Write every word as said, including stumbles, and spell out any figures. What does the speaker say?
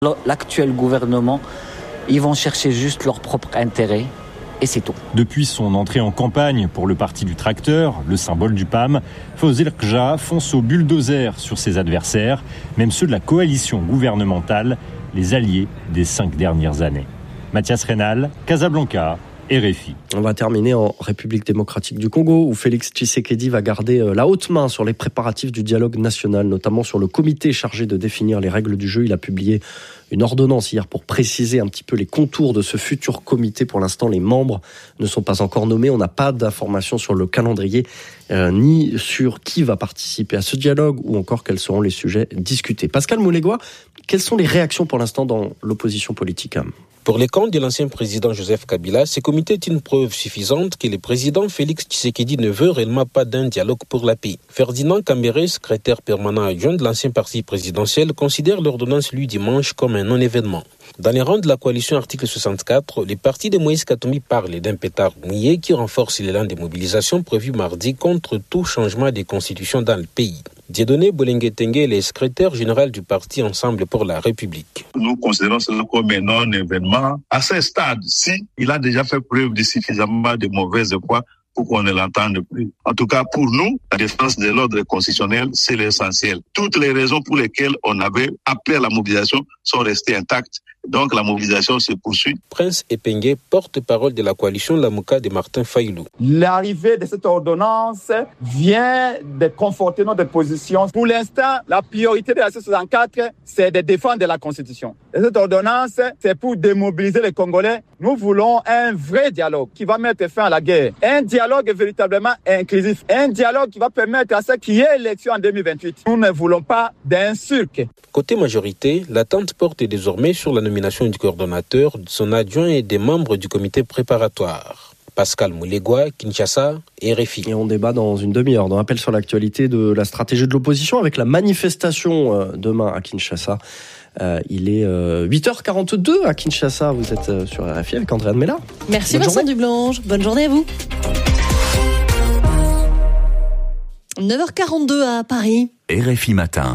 L'actuel gouvernement, ils vont chercher juste leur propre intérêt et c'est tout. Depuis son entrée en campagne pour le parti du tracteur, le symbole du P A M, Fawzi Rkja fonce au bulldozer sur ses adversaires, même ceux de la coalition gouvernementale, les alliés des cinq dernières années. Mathias Reynal, Casablanca, R F I. On va terminer en République démocratique du Congo, où Félix Tshisekedi va garder la haute main sur les préparatifs du dialogue national, notamment sur le comité chargé de définir les règles du jeu. Il a publié une ordonnance hier pour préciser un petit peu les contours de ce futur comité. Pour l'instant, les membres ne sont pas encore nommés. On n'a pas d'informations sur le calendrier, euh, ni sur qui va participer à ce dialogue, ou encore quels seront les sujets discutés. Pascal Moulégois, quelles sont les réactions pour l'instant dans l'opposition politique ? Pour les camps de l'ancien président Joseph Kabila, ce comité est une preuve suffisante que le président Félix Tshisekedi ne veut réellement pas d'un dialogue pour la paix. Ferdinand Kambere, secrétaire permanent adjoint de l'ancien parti présidentiel, considère l'ordonnance lue dimanche comme un non-événement. Dans les rangs de la coalition article soixante-quatre, les partis de Moïse Katumbi parlent d'un pétard mouillé qui renforce l'élan des mobilisations prévues mardi contre tout changement des constitutions dans le pays. Dieudonné Bolengue-Tengue est le secrétaire général du parti Ensemble pour la République. Nous considérons cela comme un non-événement. À ce stade-ci, il a déjà fait preuve de suffisamment de mauvaise foi pour qu'on ne l'entende plus. En tout cas, pour nous, la défense de l'ordre constitutionnel, c'est l'essentiel. Toutes les raisons pour lesquelles on avait appelé à la mobilisation sont restées intactes. Donc la mobilisation se poursuit. Prince Epengue, porte-parole de la coalition Lamouka de Martin Fayoulou. L'arrivée de cette ordonnance vient de conforter notre position. Pour l'instant, la priorité de la C soixante-quatre, c'est de défendre la Constitution. Et cette ordonnance, c'est pour démobiliser les Congolais. Nous voulons un vrai dialogue qui va mettre fin à la guerre. Un dialogue véritablement inclusif. Un dialogue qui va permettre à ce qu'il y ait élection en deux mille vingt-huit. Nous ne voulons pas d'un cirque. Côté majorité, l'attente porte désormais sur la nomination du coordonnateur, de son adjoint et des membres du comité préparatoire. Pascal Moulégois, Kinshasa, R F I. Et on débat dans une demi-heure dans Appel sur l'actualité de la stratégie de l'opposition avec la manifestation euh, demain à Kinshasa. Euh, il est euh, huit heures quarante-deux à Kinshasa. Vous êtes euh, sur R F I avec Andréane Mella. Merci Bonne Vincent journée. Dublanche. Bonne journée à vous. neuf heures quarante-deux à Paris. R F I Matin.